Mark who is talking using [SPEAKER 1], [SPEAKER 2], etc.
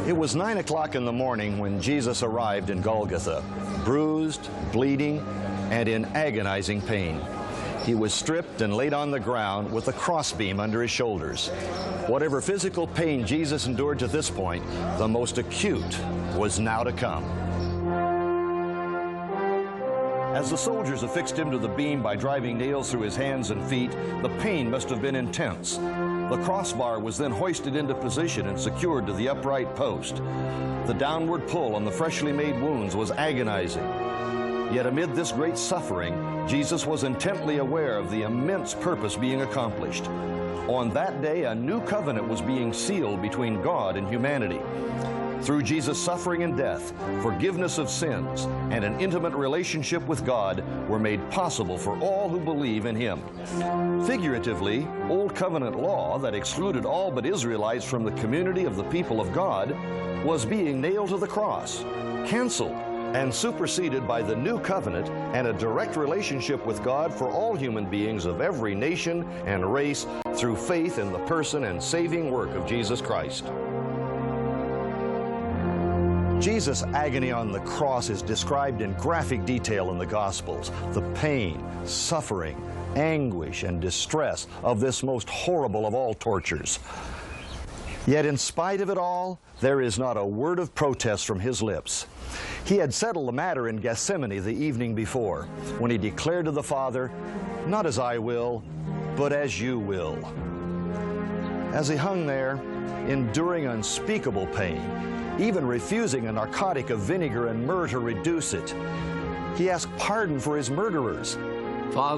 [SPEAKER 1] It was 9 o'clock in the morning when Jesus arrived in Golgotha, bruised, bleeding, and in agonizing pain. He was stripped and laid on the ground with a crossbeam under his shoulders. Whatever physical pain Jesus endured to this point, the most acute was now to come. As the soldiers affixed him to the beam by driving nails through his hands and feet, the pain must have been intense. The crossbar was then hoisted into position and secured to the upright post. The downward pull on the freshly made wounds was agonizing. Yet amid this great suffering, Jesus was intently aware of the immense purpose being accomplished. On that day, a new covenant was being sealed between God and humanity. Through Jesus' suffering and death, forgiveness of sins and an intimate relationship with God were made possible for all who believe in Him. Figuratively, Old Covenant law that excluded all but Israelites from the community of the people of God was being nailed to the cross, canceled, and superseded by the new covenant and a direct relationship with God for all human beings of every nation and race through faith in the person and saving work of Jesus Christ. Jesus' agony on the cross is described in graphic detail in the Gospels. The pain, suffering, anguish, and distress of this most horrible of all tortures. Yet in spite of it all, there is not a word of protest from His lips. He had settled the matter in Gethsemane the evening before, when He declared to the Father, "Not as I will, but as you will." As He hung there, enduring unspeakable pain, even refusing a narcotic of vinegar and myrrh to reduce it, He asked pardon for His murderers.
[SPEAKER 2] Father,